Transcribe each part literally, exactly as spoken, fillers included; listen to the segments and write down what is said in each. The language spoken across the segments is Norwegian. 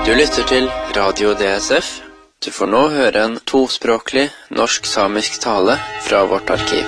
Du lytter til Radio D S F. Du får nå høre en tospråklig norsk-samisk tale fra vårt arkiv.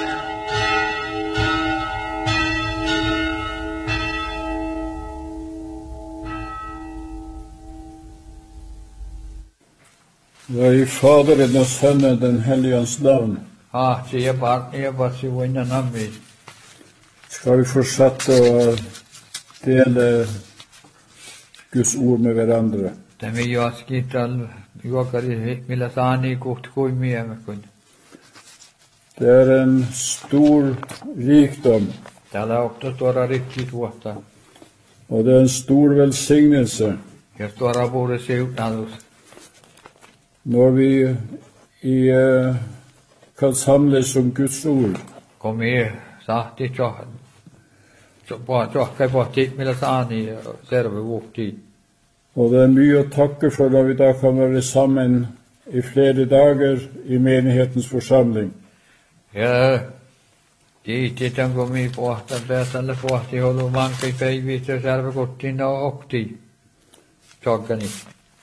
Ja, i Faderen og Sønnen, den Helligens navn, Ah, siya ba niya ba si Wayne namin? skal vi fortsette å dele Guds ord med hverandre. Tämä jaskital juokari milasani koht kui miemekun. Det er en stor rikdom, Täällä on tuora rikki tuota. og det er en stor velsignelse Ja tuora puhuta siunalus. når vi i, uh, kan samles om Guds ord. Komi sahti chohan. Så på chohkai pohti milasani serve vuhti. Og det er mye å takke for når vi da kan være sammen i flere dager i menighetens forsamling. Ja, kiitti tämän komi pohta päätälle pohti holu mankai päivit ja serve kottiin og okti. Choggani.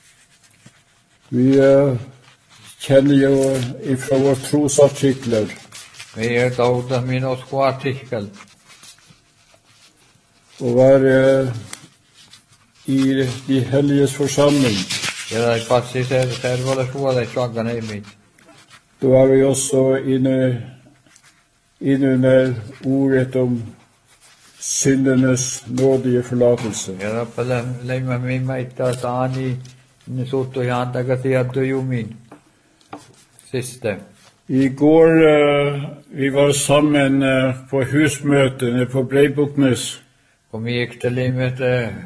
Vi uh, kjenner jo ifra våre trosartikler Vi er tauta min usko artikkel. å være i de helliges forsamling. Ja det passi se servolle suolle choggani mit. Da er vi også inne, innunder ordet om syndenes nådige forlatelse. Ja pala leima mi maita saani ne suttu ihan takaisin ja jumin. Siste. I går uh, vi var sammen uh, på husmøtene på Breibuknes. Kun miiktelimet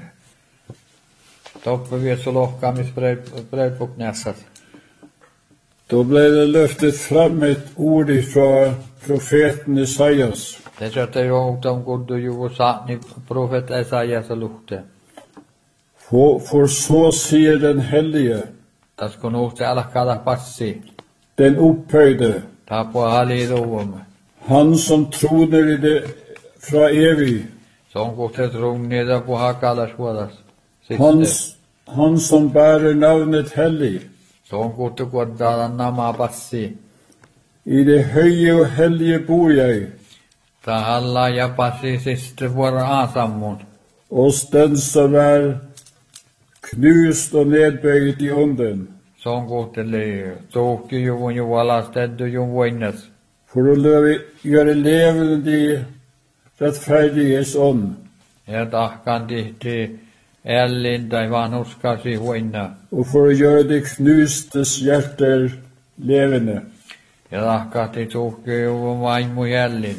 toppe vi så lokkamis breidbuknässat. Da ble det løftet fram et ord fra profeten Isaias. Det sätter ju åt om god ju saani profet Esaias luhte. For, for så sier den hellige, Tas kun uhte alkada passi. den opphøyde, Ta på halidoum. han som troner i det fra evig, Som kohte trung neda på hakala suodas. han, Siste. han som bærer navnet hellig, Som kohte kodda nama passi. i det høye og hellige bor jeg, Ta halla ja passi siste våra asammun. hos den som er knust og nedbøyet i ånden, Som kohte le. Tohki juvun juvalas teddu juvuinnes. for å løve, gjøre levende de rettferdiges ånd, Ja tahkan tihti ellin tai vanhuskasi huinna. og for å gjøre de knustes hjerter levende. Ja tahkahti tohki juvun vaimu ellin.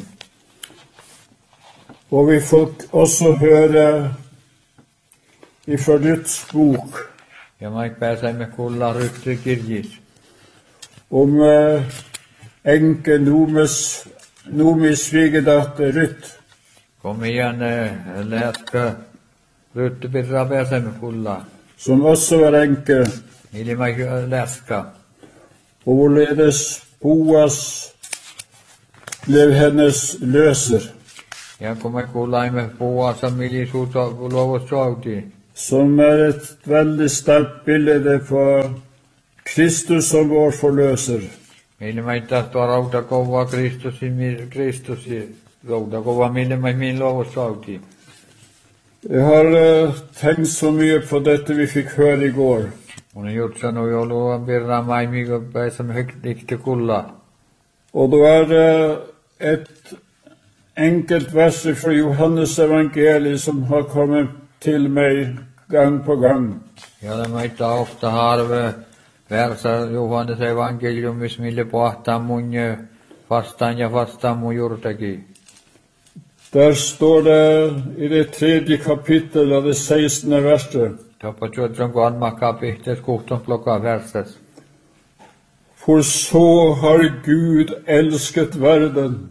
Og vi får også høre ifra Ruths bok Ja maik pääsemme kuulla ryhty kirjis. om uh, enke Nomes, Nomis svigerdatter Ruth, Kom igen läska ryhty pirra pääsemme kuulla. som også var enke, Ili maik läska. og hvorledes Boas ble hennes løser, Ja kun me kuulaimme puhuassa milisuutta luovus souti. som er et veldig sterkt bilde på Kristus som vår forløser. Ili maik taas tuo rauta kovaa Kristusi, Kristusi. Rauta kovaa mille maik min luovus souti. Jeg har uh, tenkt så mye på dette vi fikk høre i går. Mun on gjort sanoi jouluan pirra maimiga pääsemme hektikti kuulla. Og det er uh, et enkelt vers fra Johannes evangeliet som har kommet til meg gang på gang. Ja det maittaa ofta harve versa Johannes evankeliumis mille pohtaa mun vastaan ja vastaan mun juurtaki. Der står det i det tredje kapittel av det sekstende verset: Toppa tjuotron kolma kapittees kuhton plokka versas. For så har Gud elsket verden,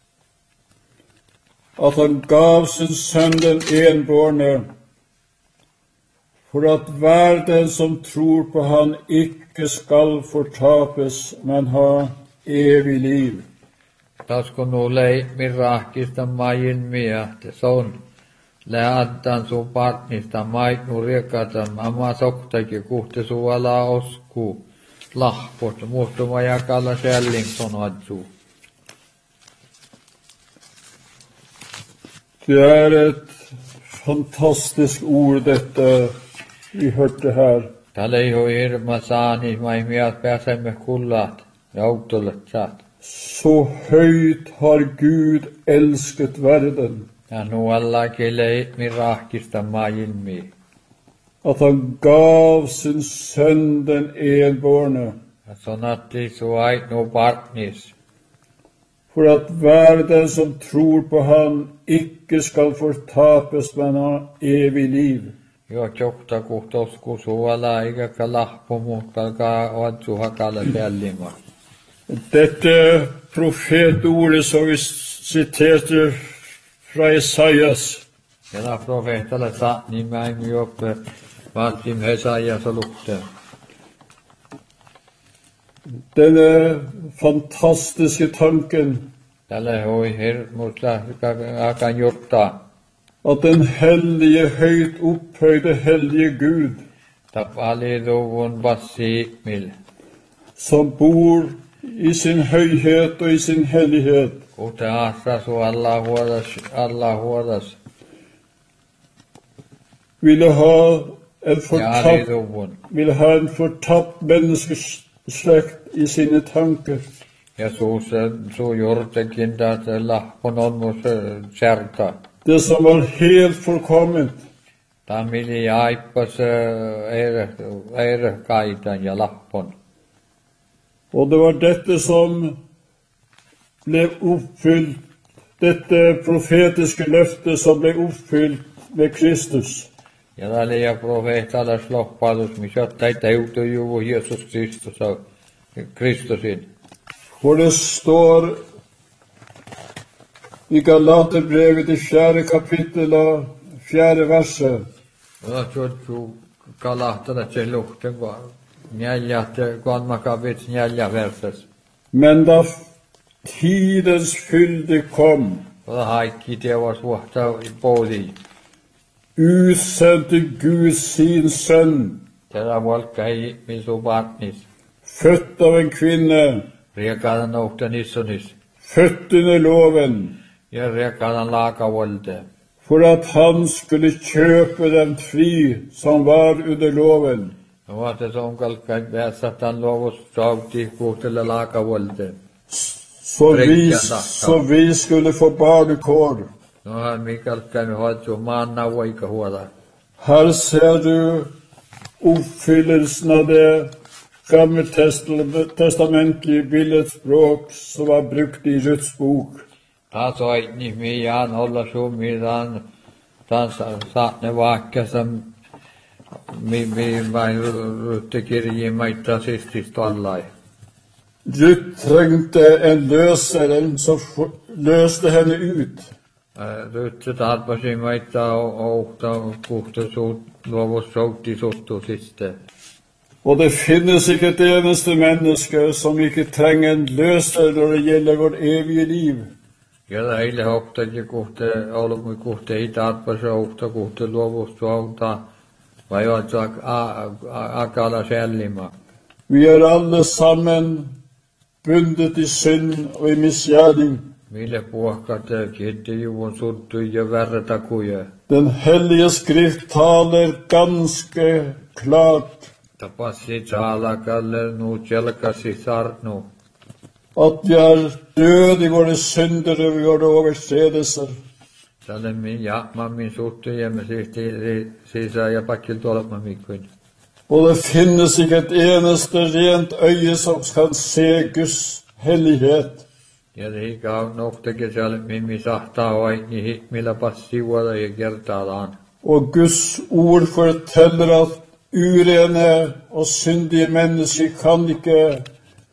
at han gav sin sønn den enbårne, for at hver den som tror på han ikke skal fortapes, men ha evig liv. Taas kun nuulei mirraahkista majin miehte, se on Lähdän sun partnista maitnu riekatam amma soktakin kuhte suola osku lahpot muutuma jakalla Shellington adsu. Det är ett fantastiskt ord detta vi hörde här. Tällä ei ole irma saani, mai miat pääsemme kullat ja autolle saat. Så höjt har Gud älskat världen. Ja nu alla keleit min rahkista maailmi. Att han gav sin son den enbarne. Ja sonatti su ait nu partnis. För att världen som tror på han icke skall förtapas men ha evig liv. Jo tjokta kuhtosku suola eikä kalahpo muhkalkaa oatsu hakalla Shellington. Detta profetordet som vi citerar från Esaias. Ja profeetalle saat niin mä en juoppe vaatim Esaias lukte. Den fantastiska tanken Tällä hoi hirmusta akan juttaa. att den helige höjt upphöjde helige Gud Tapali duvun bassi mil. som bor i sin höjhet och i sin helighet Kute asa su alla huodas, alla huodas. ville ha en Jari förtapp, duvun. ville ha en förtapp människosläkt i sina tankar. Ja su se, su jortekin tätä lahpon on mus kärta. Det som var helt fullkomligt. Tamili aippas eire, eire kaitan ja lahpon. Och det var detta som blev uppfyllt, detta profetiska löfte som blev uppfyllt med Kristus. Ja tällä ja profeetalla sloppalus, missä ottai täytyy juvu Jeesus Kristus, Kristusin. Och det står i Galaterbrevet i fjärde kapitel och fjärde versen. Ja tjotsu kalahtala se luhten, kun neljät, kolmakavits neljä versas. Men då tidens fylde kom, Ja haikki teos vuotta pooli. utsände Gud sin son, Tällä volkka ei misu partnis. fött av en kvinna, Riekadan ohtan issonis. fött under loven, Ja riekadan laakavolte. för att han skulle köpa dem fri som var under loven, Ja vaata se on kalkkai päässätän luovus sauti kuhtelle laakavolte. så vi, Präktiga så vi skulle få barnekår. No hän mi kalkkai mi hoitsu maanna voika huola. Här ser du uppfyllelsen av det gammeltestamentliga bildspråk som var brukt i Ruts bok. Taas oitni mi jaan olla summidan taas saatne vaikka som mi mi vain rutte kirji maittaa sistis tollai. Rut trängte en lösare som f- löste henne ut. Rutte tarpasi maittaa ohta kuhta suut luovus soutti suttu siste. Och det finns inte ett eneste människa som inte tränger en lösare när det gäller vårt eviga liv. Ja heille hoktakin kuhte olemme kuhte ei tarpasi ohta kuhte luovus souta vai ootsa akala Shellington. Vi är allesammen bundet i synd och i missgärning. Mille puhkat kittijuvun suttu ja vertakuja. Den helige skrift talar ganska klart Tapasi salakalle nu tjelkasi sarnu. att vi är död i våra synder och våra överträdelser. Tälle min jaakma min suttu ja me sihti sisä ja pakkil tuolapma mikkuin. Och det finns inte ett eneste rent öje som kan se Guds helighet. Ja riika on noktakin siellä mimmi sahtaa oikni hikmillä passi vuoda ja kertaalaan. Och Guds ord fortäller att urene och syndiga människor kan inte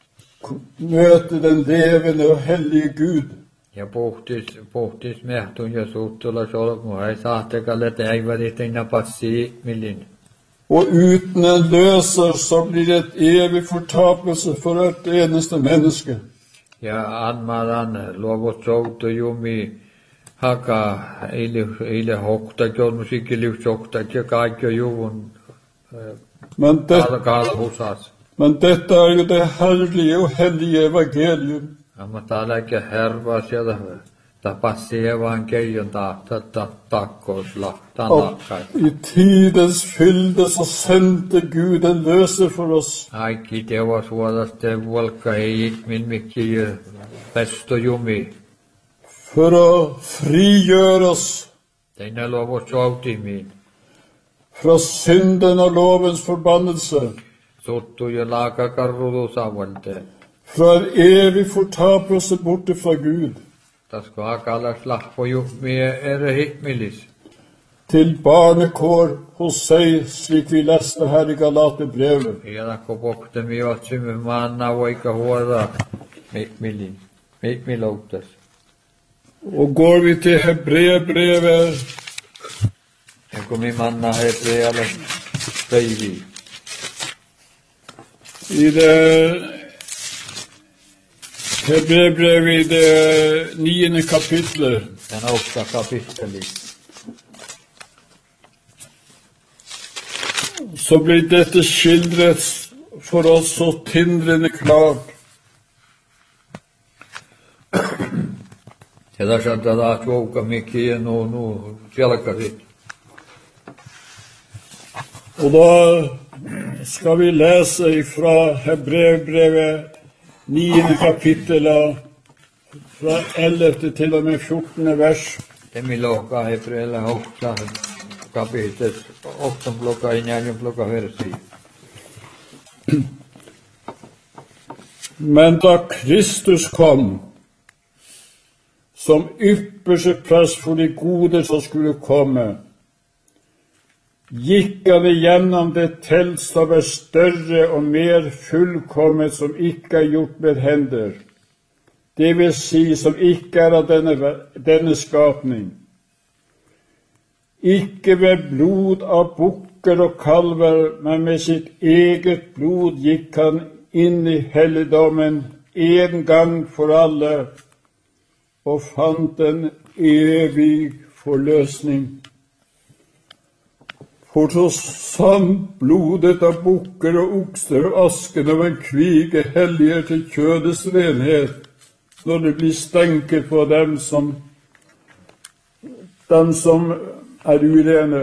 möta den levande och helige Gud. Ja puhtis, puhtis mehtun ja suttulla solmu ei sahtekalle täivät inna passi hikmillin. Och utan en lösare så blir det ett evig förtapelse för ett eneste människa. Ja anmaran luovut soutu jumi haka ile ile hokta kol musiikilius hokta ja kaikki juvun Men, det, alla kala husas. men dette er jo det herlige og hellige evangelium. Amma täällä ke herva sieltä ta passi evangelion ta ta ta takkos lahtan At takkai. i tidens fylde så sendte Gud en løser for oss. Kaikki teos vuodasta volka ei min mikki pesto jumi. For å frigjøre oss Teina lovo sauti min. fra synden og lovens forbannelse, Sottu ja laaka karrudu savalte. fra en evig fortapelse borte fra Gud, Tasko akala slappo jumi er hitmilis. til barnekår hos seg, slik vi leste her i Galaterbrevet. Iadako pokte mi otsimme manna voika huoda hitmili. Hitmiloutas. Og går vi til Hebreerbrevet, Ja kun mi manna hebrealle päivi. i det Hebreerbrevet i det niende kapitlet, Den åtta kapitteli. så blir dette skildret for oss så tindrende klart. Ja tässä on tätä tuouka mikki ja nu nu selkasit. Og da skal vi lese fra Hebreerbrevet niende kapittel, fra ellevte til og med fjortende vers. Temi lohka hebrealle åtta kapitlet. Åtta blokka i näin blokka versi. Men da Kristus kom, som ypperste prest for de goder som skulle komme, gikk han igjennom det telt som er større og mer fullkommet, som ikke er gjort med hender, det vil si som ikke er av denne, denne skapning. Ikke ved blod av bukker og kalver, men med sitt eget blod gikk han inn i helligdommen en gang for alle, og fant en evig forløsning. For så sant blodet av bukker og okser og asken av en kvige helliger til kjødets renhet, når det blir stenket på dem som, dem som er urene.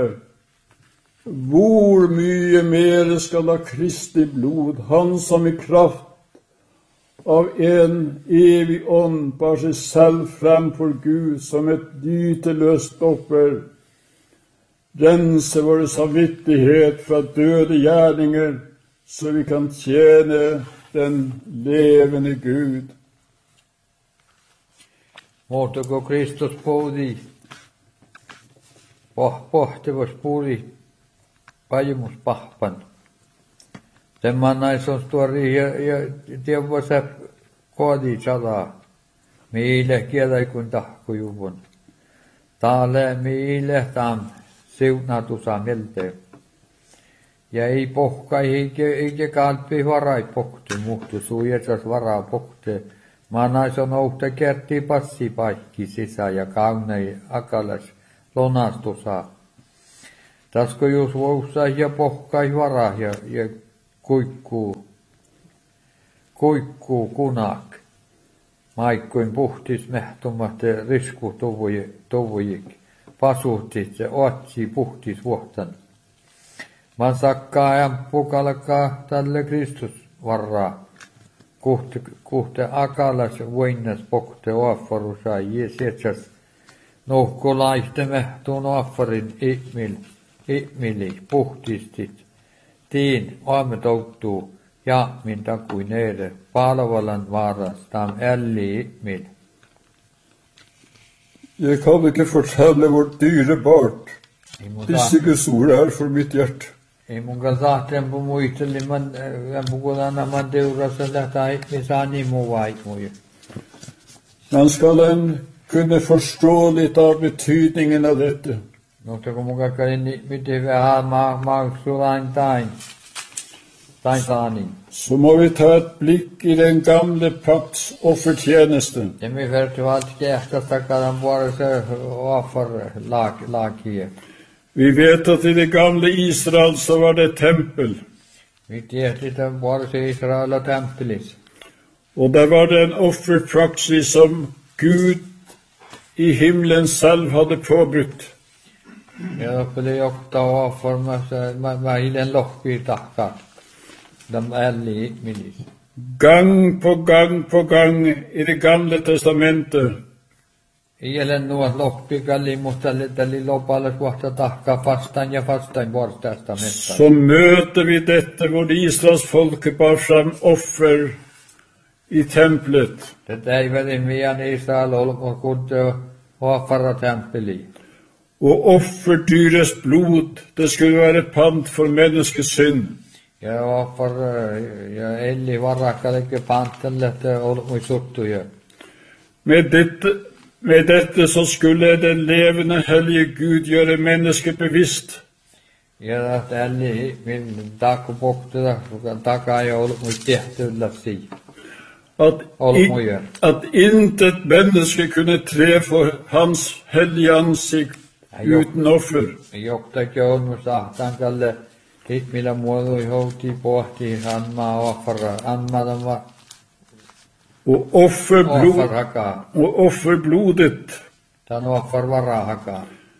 Hvor mye mer skal da Kristi blod, han som i kraft av en evig ånd bar seg selv frem for Gud som et dyteløst offer, rense vår samvittighet fra døde gjerninger, så vi kan tjene den levende Gud. Muuttuko Kristus puhti? Pohtivos puhti pajumus pahpan. Tämän naisen tuori ja, ja tiedä koodi sada. Meille kielä kun tahkujuvun. Täällä meille tam siunatusa melte. Ja ei pohka, eikä, eikä kalpi varai pohti, muhtu suojetsas varaa pohti. Manais on ouhta kertii passi paikki sisä ja kaunei akalas lonastusa. Tasko jos voussa ja pohkai varaa ja, ja kuikkuu, kuikkuu kunak. Maikkuin puhtis mehtumat risku tuvujik. Pasuhtis ja otsi puhtis vuohtan. Man sakkaa ja pukalkaa tälle Kristus varraa. Kuhte, kuhte akalas voinnas pohte oaffarusa jeesetsas. Nohko laihteme tuon oaffarin ihmil, ihmili puhtistit. Tiin oamme touttuu ja min takuin ere palvalan varas tam älli ihmil. Jeg kan ikke fortelle hvor dyrebart disse Guds ord er for mitt hjerte. Ei mun saaten på muisteli man pukudana man teurassa tätä ihmisani muu vaikmuja. Men skal en kunne forstå litt av betydningen av dette, Mutta kun muka käin miten vähän maksulain tain. steinsaning. så må vi ta et blikk i den gamle pakts offertjeneste. Det mi fer til alt gärta stakkaran bara så offer lag lag hier. Vi vet at i det gamle Israel så var det et tempel, Vi vet inte bara så Israel och tempelis. og der var det en offerpraksis som Gud i himmelen selv hadde påbrutt. Ja, för det ofta offer med med hilen lockby takkat. De ärlig milis. Gang på gang på gang i det gamle testamentet Ielen nuot lockby kalli mutta tälle lopalle kohta takka fastan ja fastan vårt testamenta. så møter vi dette hvor Israels folke bar fram offer i templet. Det ei väl meidän Israel och kunde offra tempeli. Og offerdyrets blod, det skulle være pant for menneskets synd. Ja offar ja elli varrakkalike pantellette och suttuja. Med dette, med dette så skulle den levende hellige Gud gjøre mennesket bevisst Ja att elli min takupokta takaa ja ollut tehtyllä si. at, Alle i, må gjøre. at intet menneske kunne tre for hans hellige ansikt uten offer. Joktakin on musta tankalle hit millä muodu jouti pohti anmaa offra anmaa tämä Og offerblod, offerhaka. og offerblodet, Tän offar varahaka.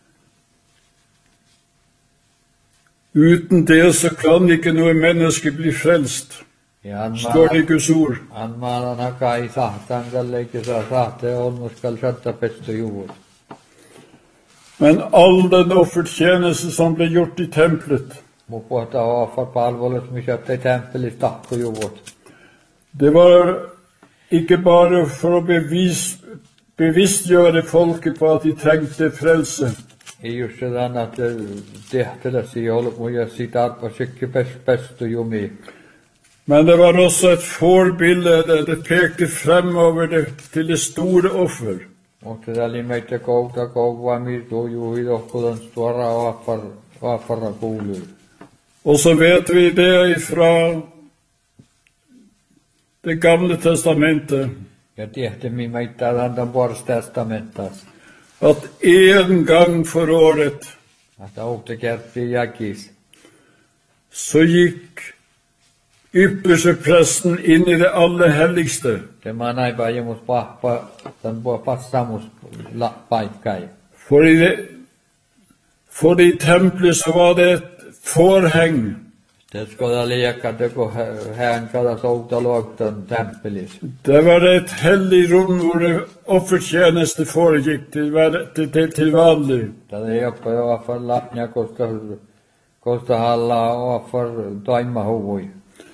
uten det så kan ikke noe menneske bli frelst, Ja står det i anmaa Guds ord. anmaa haka ei sahtankalle eikä saa sahte on muskal satta pesto juvut. Men all den offertjeneste som ble gjort i templet, Mu pohta offar palvelus missä te tempelis takku juvut. det var ikke bare for å bevis, bevisstgjøre folket på at de trengte frelse, Ei just sedan att tehtäläsi ei ollut muja sitä arpa sikki pesto jumi. men det var også et forbilde der det pekte fremover det, til det store offer. Mutta täällä meitä kouta kouvaa mitu juhi tohkudan tuora offar offarra kuuluu. Og så vet vi det fra det gamle testamentet, Ja tiedämme meitä antan puolesta testamentas. at en gang for året Että uhte kertsi jakis. så gikk ypperstepresten inn i det aller helligste. Se manai pajemus pahpa, tämän puol passamus la paikkai. For i, det, for i tempelet så var det et forheng. Det skulle lieka teko hän kada souta luoktan tempelis. Det var et hellig rom hvor det offertjeneste foregikk til, hver- til, til, til vanlig. Tätä ei oppa jo offar lapnia, koska koska halla offar toima huvui.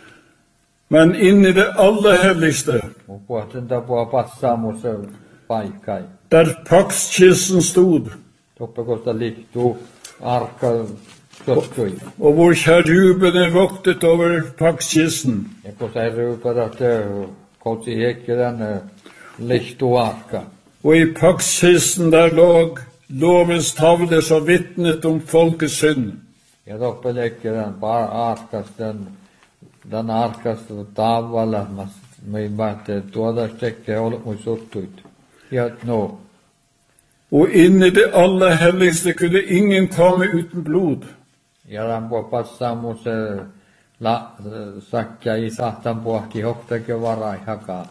Men inn i det aller helligste, Mun puhten tapua passamus paikkai. der paktskisten stod, Toppe kosta liittuu arka sotkui. og hvor kjerubene voktet over paktskisten, Ja kun sai ryypätä te kotsi hekkilän liittuu arka. og i paktskisten der lå lovens tavler som vittnet om folkets synd. Ja toppe hekkilän par arkas den den arkas tavalla mas me baatte tuoda stekke ollut mun suttuit. Ja no. Og inn i det aller helligste kunne ingen komme uten blod. Ja den på passamus la sakka i sahtan pohti hoktakin varai hakaa.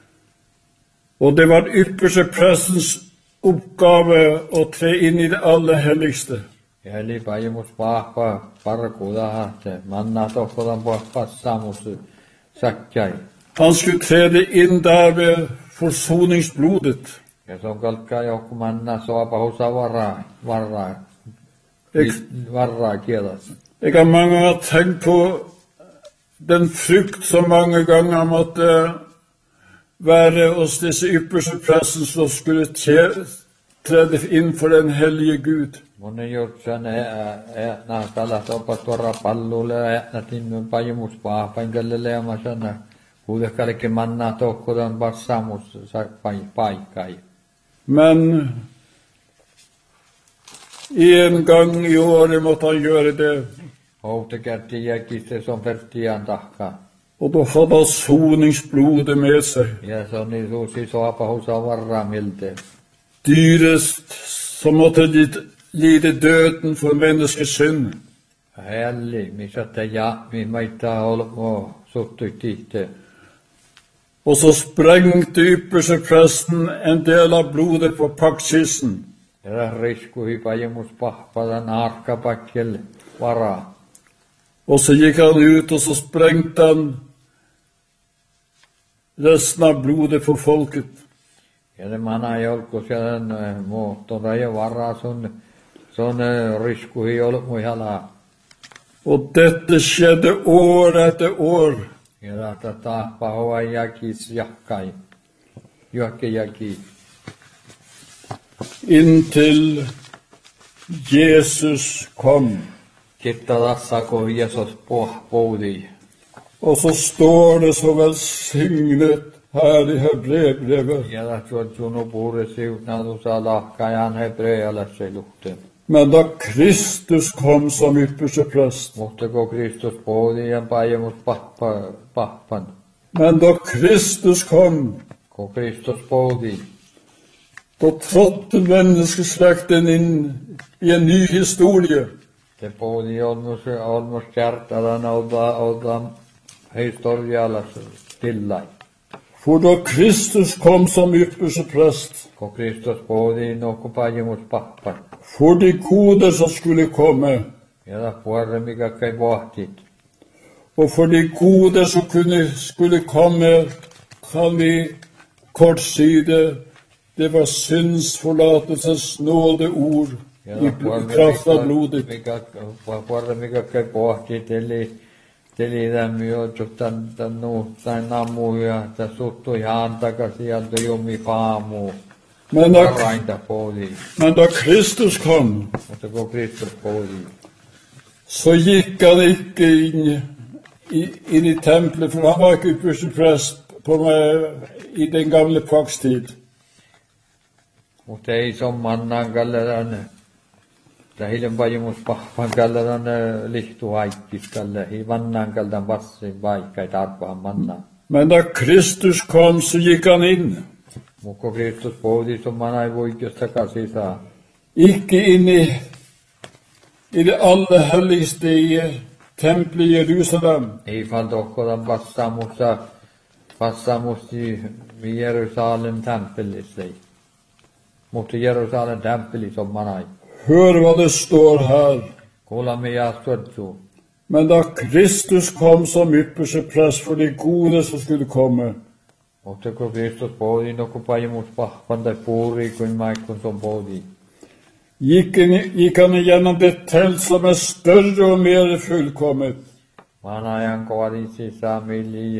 Og det var yppersteprestens oppgave å tre inn i det aller helligste. Ja eli pajimus pahpa parkuuda hahte. Manna tohkodan po passamus sakkai. Han skulle trede inn der ved forsoningsblodet. Ja se on kalkkaa joku manna soapa husa varai. Varai. Jeg, Varai kielas. jeg har mange ganger tenkt på den frykt som mange ganger måtte være hos disse ypperstepresten som skulle tre- trede inn for den hellige Gud. Mun ei ollut sen äänä tällät opas tuoda pallulle äänä tinnun pajimus pahpain tälle leema sen. Kuitenkin manna tohkodan passamus paikkai. Men en gang i året måtte han gjøre det. Outekerti jäkiste som fertian tahka. Og da hadde han soningsblodet med seg. Ja se on niin suusi soapa husa varraamilta. Dyrest som måtte lide døden for menneskets synd. Hälli, missä te ja, mi maittaa olmo suttuittiitte. Og så sprengte ypperstepresten en del av blodet på paktkisten. Ja riskuhi pajemus pahpadan arkapakkel vara. Og så gikk han ut, og så sprengte han resten av blodet for folket. Ja det mana jolko sielän muutton raja vara sun sun riskuhi olmo hala. Og dette skjedde år etter år. Ja tätä pahoa jakis jakkai. Jokke jaki. Inntil Jesus kom. Kitta tässä kun Jesus pohpoudi. Og så står det så velsignet her i Hebreerbrevet. Ja det on sunu puure siunatusa lahkajan hebrealaisen luhteen. Men da Kristus kom som ypperste prest, Mutta kun Kristus poudi ja pajemus pahpa pahpan. men da Kristus kom, Kun Kristus poudi. da trådte menneskeslekten inn i en ny historie. Se poudi olmus olmus kärtadan olda olda historialas stillai. For da Kristus kom som ypperste prest, Kun Kristus poudi nokku pajemus pahpan. for de goder som skulle komme, Ja da puore mikä kai pohtit. og for de goder som kunne, skulle komme, kan vi kort si det, det var syndsforlatelsens nådeord Ja i da puore kraft av blodet. mikä puore mikä kai pohtit eli Teli tämän jo tämän tämän tämän namu ja tämän suttu ihan takaisin ja jumi paamu. Men da, Rainta poodi, men da Kristus kom, mutta kun Kristus poodi. så gikk han ikke inn i, inn i tempelet, for han var ikke ypperste prest på meg i den gamle paktstid. Mutta ei sommannan kalleran. Tämä hiljan pajimus pahpan kalleran lihtu haikkis kalle. Hi vannan kaldan vassin vaikka ei tarpaan manna. Men da Kristus kom, så gikk han inn. Mutta kun Kristus poodi, somman ei voi takaisin saa. Ikke inn i, i det aller helligste i tempelet i Jerusalem, Ei fan tokkodan vassaamussa, vassaamusti Jerusalem tempelissa. Mutta Jerusalem tempelis on manai. hør hva det står her. Kuulemme jaastutsu. Men da Kristus kom som ypperste prest for de gode som skulle komme, Mutta kun Kristus poodi, no kun pajimus pahpan tai puuri, kun maikkun som poodi. gikk, han- gikk han igjennom det telt som er større og mer fullkommet. Manajan koalisissa milli,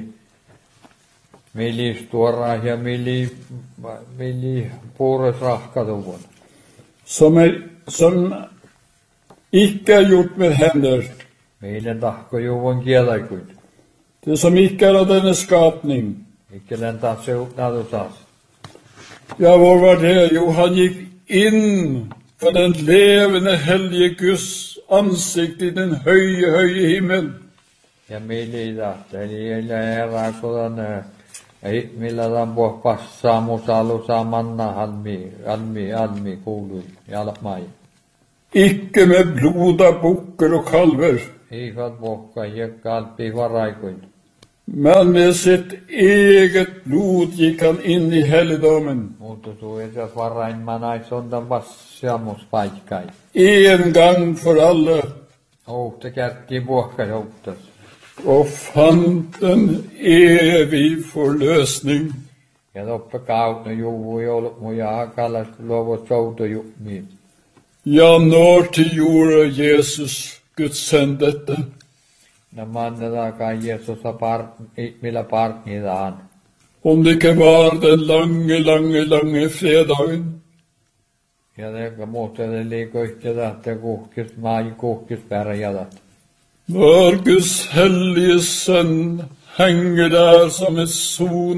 milli stuora ja milli, milli puures rahkatuvun. Som, er, som ikke er gjort med hender. Meidän tahkojuvun kielaikun. Det som ikke er av denne skapning. Ikke den taas seutnatusas. Ja, hvor var det? Jo, han gikk inn for den levende hellige Guds ansikt i den høye, høye himmel. Ja millit, eli elää kodan, ei millä rampo passaa musalusa manna halmi, almi, almi kuului, jalmai. Ikke med blod av bukker og kalver, Ei fat bokka, hiekka alpi varaikuin. men med sitt eget blod gikk han inn i helligdommen. Mutta tuesas varain manai sondan vassiamus paikkai. En gang for alle, Ouhta kärtti bokka jouttas. og fant en evig forløsning. Ja toppa kautta juvu jolmu ja hakalas luovo souto jummi. Ja, når til gjorde Jesus Guds sønn dette? Na mannada kai Jeesusa part, millä partnidaan. Om det ikke var den lange, lange, lange fredagen, Ja det muuten liiku yhtä että kuhkis mai kuhkis pärjädät. når Guds hellige sønn henger der som et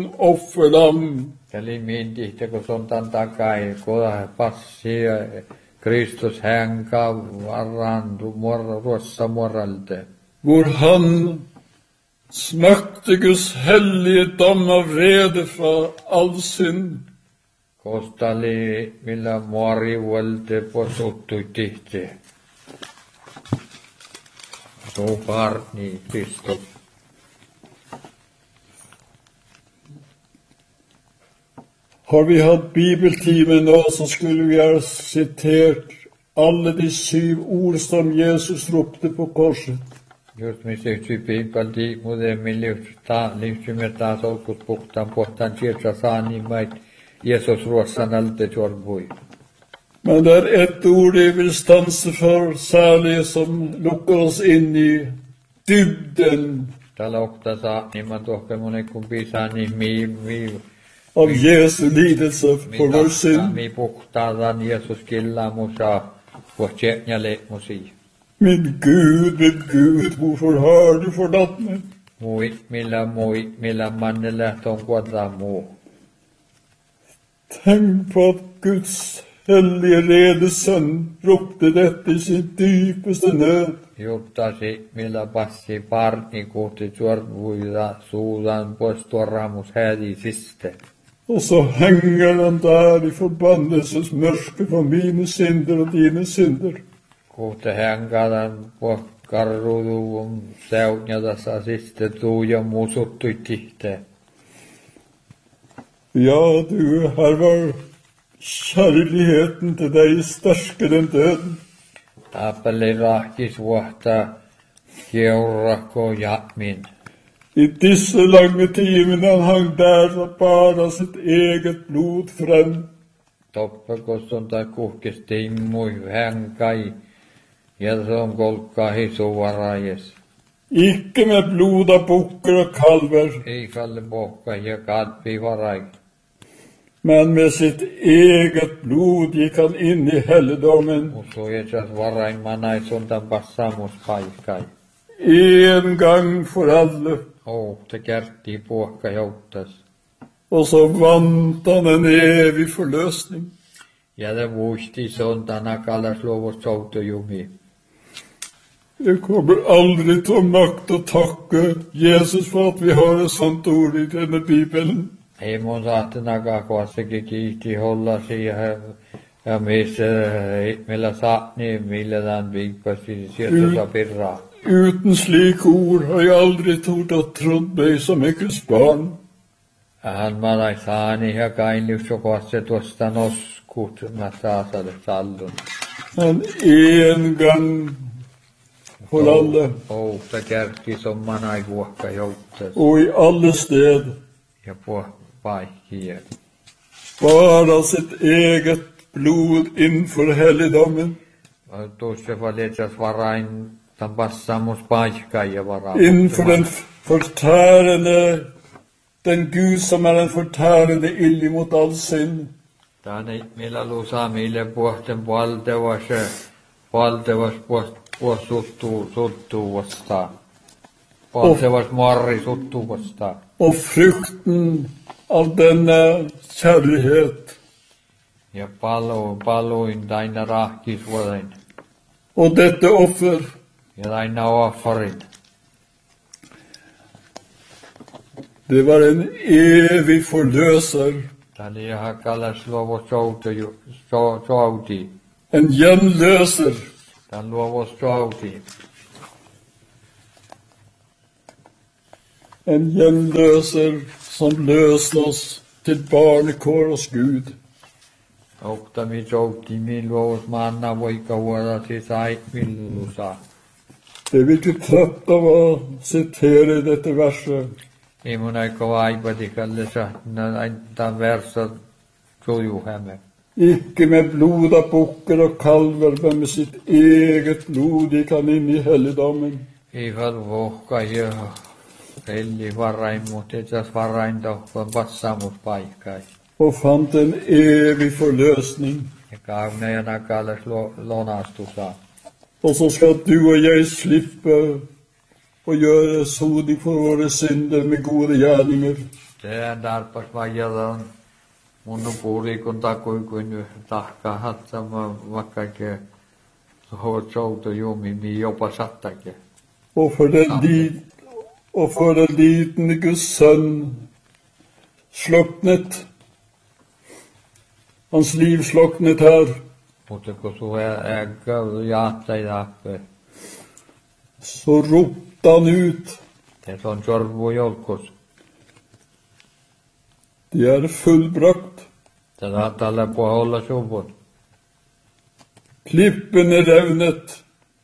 sonofferlam, Eli minti, kun se on tämän takai, kun passi Kristus hän gav varann rossa moralde. Hvor han smakte Guds helligdom av vrede fra all synd. Kostali millä mori vuolte posuttui tihti. Så barni Kristus. Har vi hatt bibeltime nå, så skulle vi ha sitert alle de syv ord som Jesus ropte på korset. Just me syhtyi piipalti muuten milliusta livsymmetä solkut puhtaan pohtaan tietä saani mait Jesus ruossan alte tjorbui. Men det er ett ord jeg vil stanse for, særlig som lukker oss inn i dybden Täällä okta saani man tohke monen kun pisaani mi mi av Jesu lidelse for vår synd. mi puhtaadan Jesus killa musa vuotjäknjale musi. Min Gud, min Gud, hvorfor har du forlatt meg? Mui millä mui millä mannelle ton kuodra muu. Tenk på at Guds hellige rede sønn ropte dette i sin dypeste nød. Juttasi millä passi parni kohti tjorvuida suudan poistorramus hädi siste. Og så henger han der i forbannelsesmørket for mine synder og dine synder. Kohti hängadan po karruduvum seunjadassa siste tuuja muusuttui tihte. Ja, du, her var kjærligheten til deg sterkere enn døden. Taapeli rahkis vuotta geurrakko jatmin. I disse lange timene han hang der og bar av sitt eget blod frem. Toppakostonta kuhkis timmui hänkai ja som kolkka hisuvarajes. Ikke med blod av bukker og kalver, Ei falle bokka ja kadpi varai. men med sitt eget blod gikk han inn i helligdommen. Musu etsas varain manai suntan passamus paikai. En gang for alle, Oh, te kerti puokka jouttas. og så vant han en evig forløsning. Ja det vuisti suntana kallas luvus soutujumi. Jeg kommer aldri til å makte å takke Jesus for at vi har et sånt ord i denne Bibelen. Ei mun saatana kakoassakin kiihti hollasi ja ja missä millä saatni millä tämän viikkasi sieltä saa pirraa. Uten slik ord har jeg aldri tort å trodd meg som et Guds barn. Hän malai saani ja kainliusokoasse tuosta noskut mä saasale sallun. Men en gang for alle, Oh, te kerti som manai vuokka jouttas. og i alle sted, Ja puo paikkiä. bar av sitt eget blod innenfor helligdommen, Tuossa valitsas varain tämän passamus paikkaa ja varaa. innenfor den fortærende, den Gud som er en fortærende ild imot all synd. Tänne meillä lusaa meille puhten puoltevas, puoltevas puoltevas suttuu, suttuu vastaan. Puoltevas marri suttuu vastaan. Og frukten av denne kjærlighet, Ja paluin, paluin taina rahkis vuoden. og dette offer, Ja taina offarin. det var en evig forløser, Tänne ihan kallas luovu souti. en gjenløser, Tän luovu souti. en gjenløser som løste oss til barnekår hos Gud. Okta mi souti mi luovus manna voika vuoda sisai millusa. Jeg vil ikke trøtt av å sitere dette verset. Ei mun aika vaipati kallessa, tämän versa suju hämme. Ikke med blod av bukker og kalver, men med sitt eget blod gikk han inn i helligdommen. Ei fall vohka ja helli varain, mutta etsas varain tohkon passamus paikkai. Og fant en evig forløsning. Ja kauna ja nakallas lonastusa. Og så skal du og jeg slippe å gjøre soning for våre synder med gode gjerninger. Tehän tarpas vajadan Mun puuri kun takui kun tahkaa hatsama vaikka hårt sålt och jumi mi jobba sattake. Og for den, li, og for den litne Guds sønn sluknet. Hans liv sluknet her. Mutta kun su är gav jatta i dappe. Så ropte han ut. Det on jorvu jolkos. Det er fullbrakt. Det rattalle på hålla suvun. Klippen er revnet.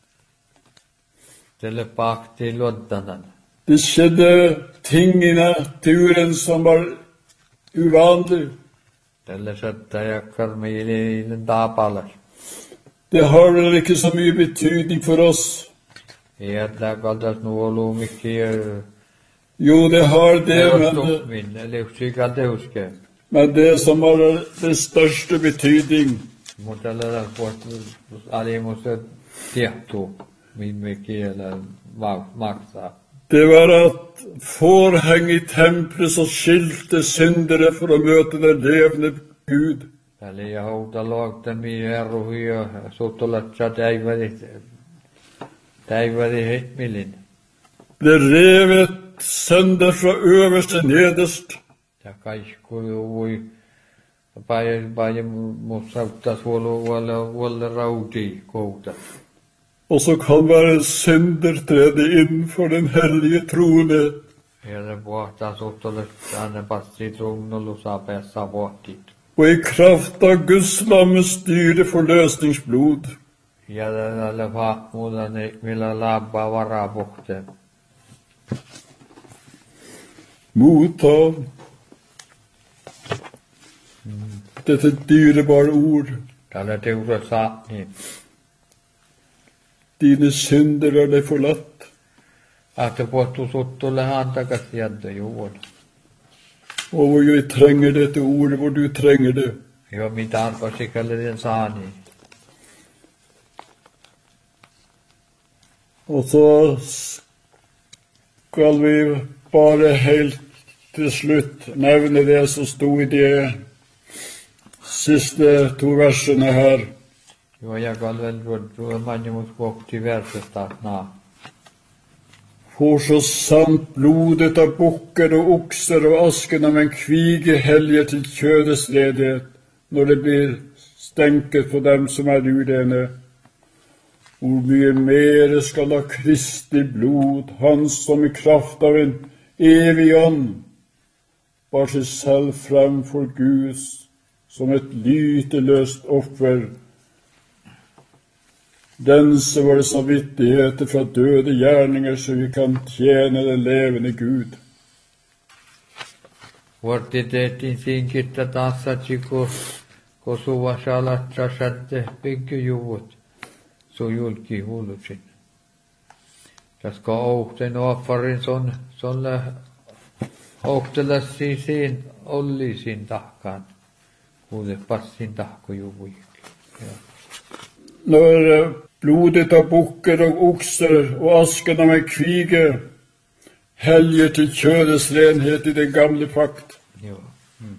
Det le bak til loddanen. Det skjedde ting i naturen som var uvanlig. Det le sätta jakkar med i den dapalas. Det har vel ikke så mye betydning for oss. Jävla kaltas nuolu mikki. Jo, det har det, men, Min, eller usikker det husker. men det som har den største betydning, Mutta le på ali musta tieto min mikki eller maksa. det var at forheng i tempelet som skilte syndere for å møte den levende Gud. Eli ja houta logta mi herru hio sutulatsa täivärit täivärit millin. Ble revet sønder fra øverst til nederst. Ja kaikku ui Päijä, päijä musauttaa suolu walla walla rauti kouta. Og så kan være synder trede inn for den hellige trone. Hele vuotta suhtulet tänne passi trunnolla saa päässä vuotit. Og i kraft av Guds lammets dyre forløsningsblod. Ja tällä muuta ne millä labba varapuhte. Motta dette dyrebare ord. Tällä teura saa niin. Dine synder er deg forlatt. Att puhuttu suttulle hantakas sieltä juon. Og hvor vi trenger dette ordet, hvor du trenger det. Jo mitä arpasi kallinen saani. Og så skal vi bare helt til slutt nevne det som sto i de siste to versene her. Jo jag kalvel ruo manjumus kohti versesta na. For så sant blodet av bukker og okser og asken av en kvige helger til kjødets ledighet, når det blir stenket på dem som er urene. Hvor mye mere skal ha Kristi blod, han som i kraft av en evig ånd bar seg selv frem for Gud som et lyteløst offer. Dense våre samvittigheter fra døde gjerninger, så vi kan tjene den levende Gud. Vuorti tehtiin sinkittä taas kun kun suvassa alatsa sätte pikkujuvut. Så julki hullusin. Tästä ohten offarin son sonle ohtella siin ollisin tahkaan. Kuule passin tahkojuvujik. Når blodet av bukker og okser og asken av en kvige helger til kjødets renhet i den gamle pakt. Jo. Mm.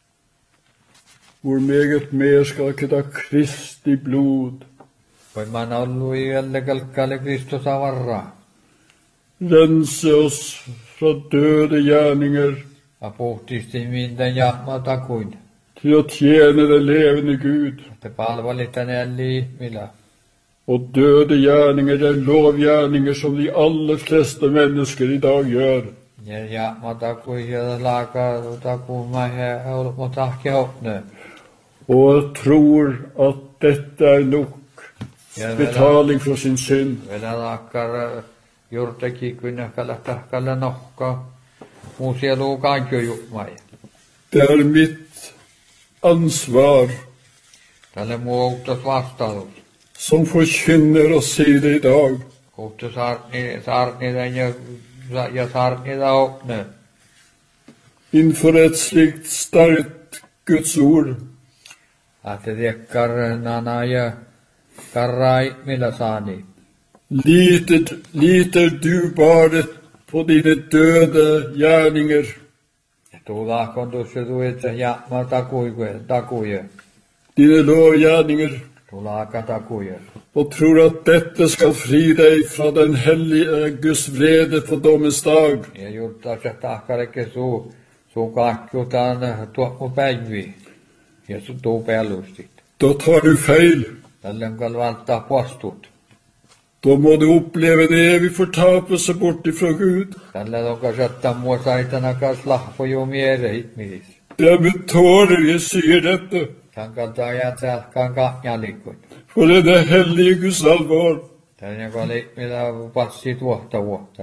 Hvor meget mer skal ikke da Kristi blod Voimaan ollut yölle kalkkaille Kristus avarraa. rense oss fra døde gjerninger Ja puhtisti minden jahma takuin. til å tjene den levende Gud. Te palvelit hänelle ihmillä. Og døde gjerninger er lovgjerninger som de aller fleste mennesker i dag gjør. Ja jahma takui ja laaka takuun mä ollut mutta keopne. Og tror at dette er nok Ja betaling for sin synd. Vielä laakkar juurtaki kun kalahkalla nokka. Muu sielu kaikki juhmai. Det er mitt ansvar Tälle muu outtas vastaus. som forkynner å si det i dag. Kohta saarni saarni ja ja saarni da opne. Innenfor et slikt sterkt Guds ord Att det karnana ja karrai millä saani. liter, liter du bare på dine døde gjerninger. Tuolla kontussa tuitse ja mä takuikue, takuje. dina lovgärningar Tuolla katakuje. och tror att detta ska fri dig från den helige Guds vrede på domens dag. Ja juttaa se tahkareke suu, suu kakkutaan tuokku päivi. Ja su tuu pellustit. Då tar du fel. Tällöin kan välttää postut. Då må du uppleva en evig förtapelse bort ifrån Gud. Tällä on kasattaa mua saitana kas lahpo jo miere hitmilis. Därmed tårar jag säger detta. Kan kantaa jätsää kan kahjalikut. För den är helige Guds allvar. Tällä kan liikmillä passit vuotta vuotta.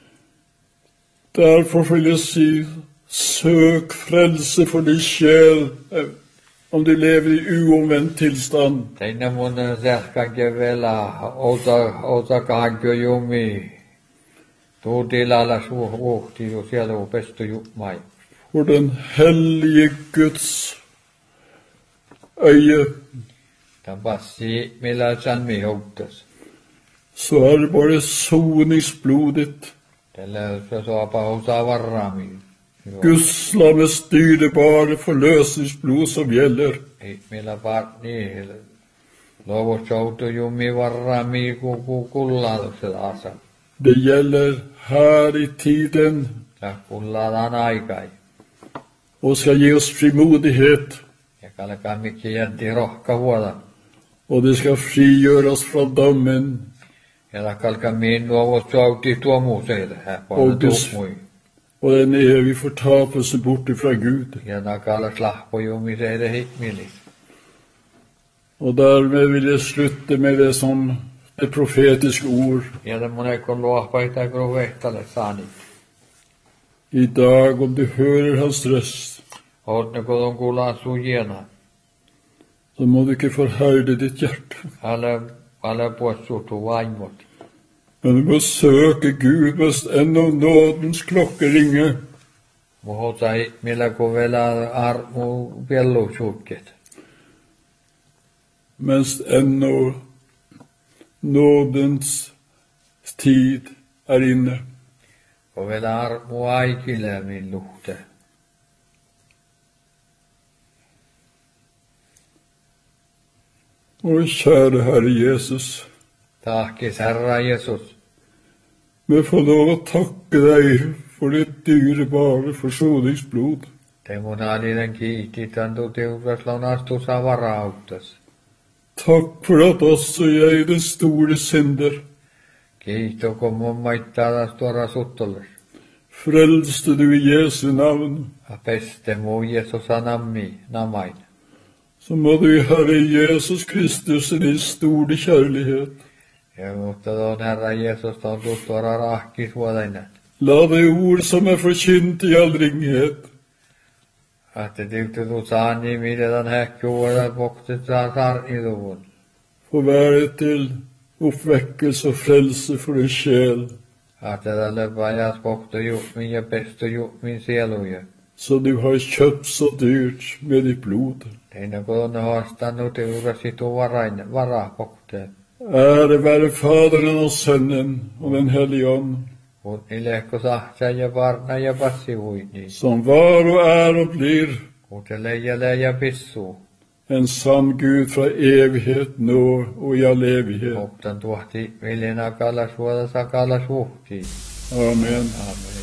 Därför vill jag säga, sök frälse för din själ om du lever i uomvänt tillstånd. Tänne mun sähkäkin vielä outa, outa kahkio jumi. Tuu tilalla suu uhti jo siellä on pestu jumai. För den helige Guds öje Tän passi millä sanmi houttas. så är det bara soningsblodet. Tällä se saapa osaa varraamiin. Guds lammets dyrbara förlösningsblod som gäller. Ei meillä partni lovos joutu jumi varraamiin ku ku kulladukset asa. Det gäller här i tiden Ja kulladaan aikai. och ska ge oss frimodighet. Ja kalkaa mikki jätti rohka huola. Och det ska frigöra oss från domen. Ja kalkaa miin lovos jouti tuomuuseille. Här Och puolella Guds tuomui. och en evig förtapelse bort ifrån Gud. Ja nakalas lahpo jumiseille hitmilis. Och därmed vill jag sluta med det som det profetiska ord. Ja tämmönen kun luohpaita kun vehtalle saani. Idag om du hör hans röst Oot ne kun on kuulaan sujena. så må du inte förhärda ditt hjärta. Älä, älä puosuutu vaimot. Men du måste söka Gud mest en av nådens klockor ringer. Muhota millä kun vielä armu pellusuukket. Mest en av nådens tid är inne. Kun vielä armu aikille min luhte. Och kära Herre Jesus, Tahkis Herra Jesus. men får lov att tacka dig för ditt dyrbara försoningsblod. Te mun alinen kiitti tantu teuraslaun astussa varauttas. Tack för att också jag är den store synder. Kiito kun mun maittadas tuora suttolles. Frälste du i Jesu namn. A peste muu Jesus anammi namain. Så må du, Herre Jesus Kristus, i din store kärlighet Ja mutta tuon Herra Jesus tuntuu tuora rahkis vuodainen. la det ord som är förkynt i all ringhet Att tyckte du saani midetan häkkuvuoda poktet saa sarniluvun. få vara till uppväckelse och frälse för din själ, Att tälle pajas pokto juhmin ja pesto juhmin sieluja. så du har köpt så dyrt med ditt blod. Teina kun on haastanut teurasi tuon varainen varapokteen. Ära vare Fadern och Sonen och den helige Ande, Kun ilehko sahtsa ja varna ja passivuini. som var och är och blir Kun se leijelee ja pissuu. en sann Gud från evighet nå och i all evighet. Poktan tuohti viljenä kalas vuoda sakalas vuhtiin. Amen. Amen.